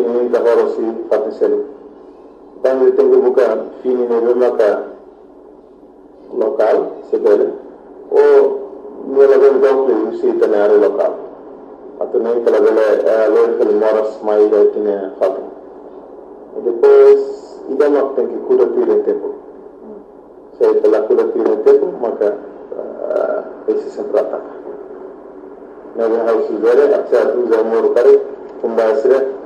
fini da horo si fati selu tangi tengu buka fini ne bemaka lokal sebele o nela ben dokle usi tanare lokal atau nem kala bele loir kala moras mai da tine fatu e depois idama tem que cuidar do tempo se ela cuida do tempo maka esse sempre ataca na hausa dele até a usa moro kare kumbasire